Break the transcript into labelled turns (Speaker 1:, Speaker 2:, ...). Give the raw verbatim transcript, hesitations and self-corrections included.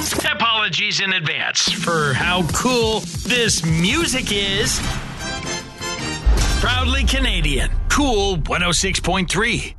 Speaker 1: Apologies in advance for how cool this music is. Proudly Canadian. Cool one oh six point three.